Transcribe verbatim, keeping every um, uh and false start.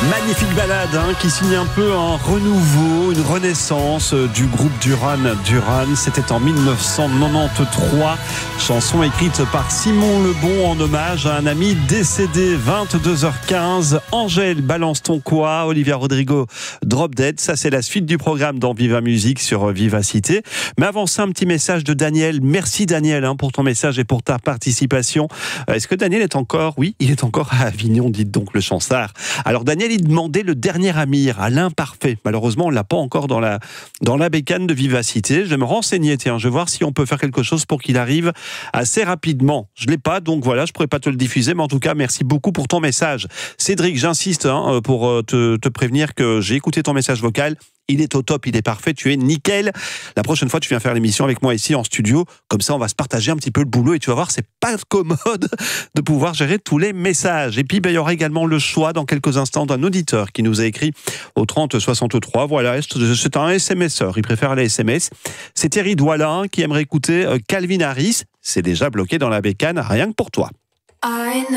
Magnifique balade hein, qui signe un peu un renouveau, une renaissance du groupe Duran Duran. C'était en dix-neuf cent quatre-vingt-treize. Chanson écrite par Simon Le Bon en hommage à un ami décédé. Vingt-deux heures quinze. Angèle, balance ton quoi. Olivia Rodrigo, Drop Dead. Ça, c'est la suite du programme dans Viva Musique sur Vivacité. Mais avant ça, un petit message de Daniel. Merci Daniel hein, pour ton message et pour ta participation. Est-ce que Daniel est encore... Oui, il est encore à Avignon, dites donc le Chansard. Alors Daniel, il demandait le dernier Amir à l'imparfait. Malheureusement, on l'a pas encore dans la, dans la bécane de Vivacité. Je vais me renseigner, tiens, je vais voir si on peut faire quelque chose pour qu'il arrive assez rapidement. Je l'ai pas, donc voilà, je pourrais pas te le diffuser, mais en tout cas, merci beaucoup pour ton message. Cédric, j'insiste hein, pour te, te prévenir que j'ai écouté ton message vocal. Il est au top, il est parfait, tu es nickel. La prochaine fois, tu viens faire l'émission avec moi ici en studio. Comme ça, on va se partager un petit peu le boulot et tu vas voir, c'est pas commode de pouvoir gérer tous les messages. Et puis, ben, il y aura également le choix dans quelques instants d'un auditeur qui nous a écrit au trente soixante-trois. Voilà, c'est un SMSeur, il préfère les S M S. C'est Thierry Doualin qui aimerait écouter Calvin Harris. C'est déjà bloqué dans la bécane, rien que pour toi.